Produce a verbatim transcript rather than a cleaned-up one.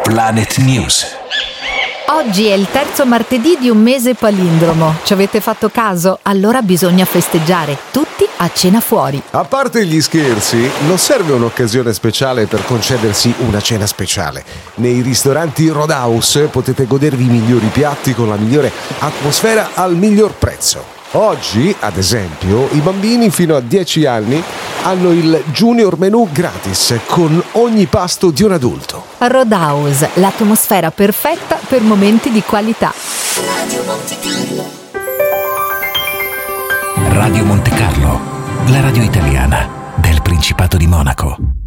Planet News. Oggi è il terzo martedì di un mese palindromo. Ci avete fatto caso? Allora bisogna festeggiare, tutti a cena fuori. A parte gli scherzi, non serve un'occasione speciale per concedersi una cena speciale. Nei ristoranti Roadhouse potete godervi i migliori piatti con la migliore atmosfera al miglior prezzo. Oggi, ad esempio, i bambini fino a dieci anni hanno il Junior Menù gratis con ogni pasto di un adulto. Roadhouse, l'atmosfera perfetta per momenti di qualità. Radio Monte Carlo, la radio italiana del Principato di Monaco.